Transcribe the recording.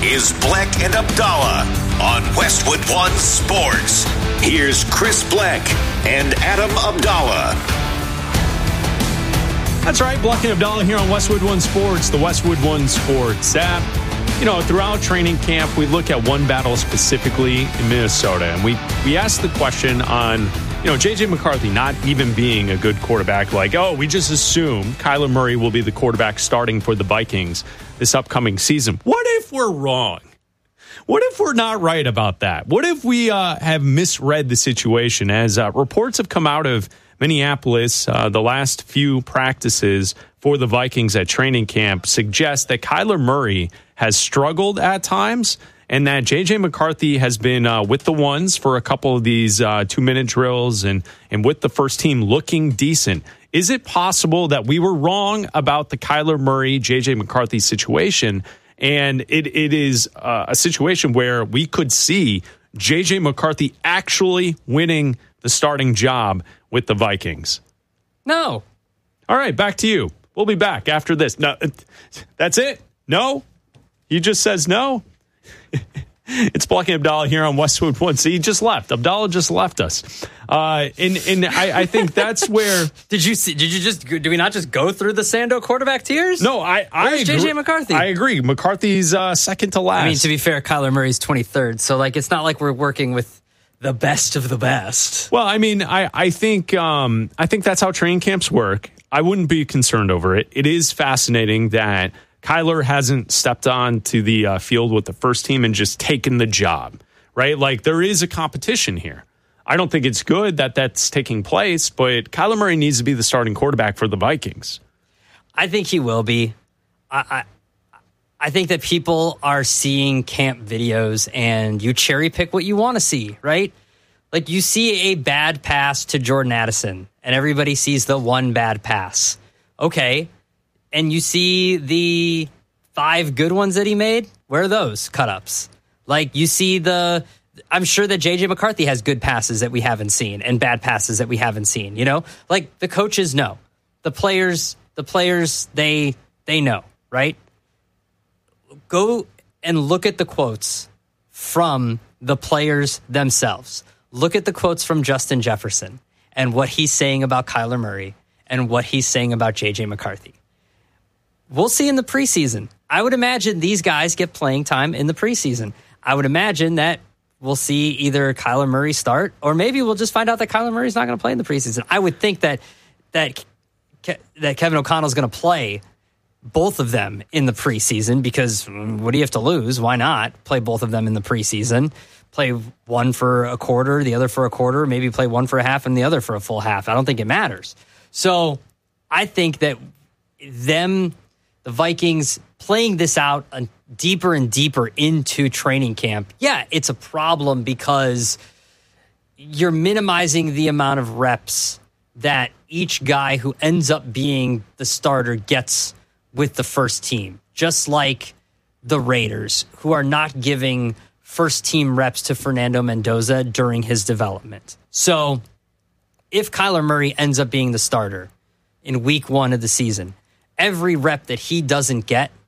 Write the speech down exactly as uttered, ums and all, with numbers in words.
is Bleck and Abdallah on Westwood One Sports. Here's Chris Bleck and Adam Abdallah. That's right, Bleck and Abdallah here on Westwood One Sports, the Westwood One Sports app. You know, throughout training camp, we look at one battle specifically in Minnesota, and we, we asked the question on, you know, J J McCarthy not even being a good quarterback, like, oh, we just assume Kyler Murray will be the quarterback starting for the Vikings this upcoming season. What if we're wrong? What if we're not right about that? What if we uh, have misread the situation? As uh, reports have come out of Minneapolis, uh, the last few practices for the Vikings at training camp suggest that Kyler Murray has struggled at times and that J J McCarthy has been uh, with the ones for a couple of these uh, two-minute drills and, and with the first team looking decent. Is it possible that we were wrong about the Kyler Murray, J J McCarthy situation, and it, it is uh, a situation where we could see J J McCarthy actually winning the starting job with the Vikings? No. All right, back to you. We'll be back after this. No, that's it? No? He just says no? It's Bleck and Abdallah here on Westwood One. See, he just left. Abdallah just left us. Uh, and and I, I think that's where... Did you see, did you just, do we not just go through the Sando quarterback tiers? No, I, I Where's agree. J J McCarthy? I agree. McCarthy's uh, second to last. I mean, to be fair, Kyler Murray's twenty-third. So, like, it's not like we're working with the best of the best. Well, I mean, I, I think um, I think that's how training camps work. I wouldn't be concerned over it. It is fascinating that Kyler hasn't stepped on to the uh, field with the first team and just taken the job, right? Like, there is a competition here. I don't think it's good that that's taking place, but Kyler Murray needs to be the starting quarterback for the Vikings. I think he will be. I, I, I think that people are seeing camp videos and you cherry pick what you want to see, right? Like, you see a bad pass to Jordan Addison and everybody sees the one bad pass. Okay. And you see the five good ones that he made. Where are those cut-ups? Like, you see the... I'm sure that J J McCarthy has good passes that we haven't seen and bad passes that we haven't seen, you know? Like, the coaches know. The players, the players, they they know, right? Go and look at the quotes from the players themselves. Look at the quotes from Justin Jefferson and what he's saying about Kyler Murray and what he's saying about J J McCarthy. We'll see in the preseason. I would imagine these guys get playing time in the preseason. I would imagine that we'll see either Kyler Murray start, or maybe we'll just find out that Kyler Murray's not going to play in the preseason. I would think that that that Kevin O'Connell's going to play both of them in the preseason, because what do you have to lose? Why not play both of them in the preseason? Play one for a quarter, the other for a quarter, maybe play one for a half and the other for a full half. I don't think it matters. So I think that them... the Vikings playing this out uh, deeper and deeper into training camp, yeah, it's a problem because you're minimizing the amount of reps that each guy who ends up being the starter gets with the first team. Just like the Raiders, who are not giving first team reps to Fernando Mendoza during his development. So if Kyler Murray ends up being the starter in week one of the season, every rep that he doesn't get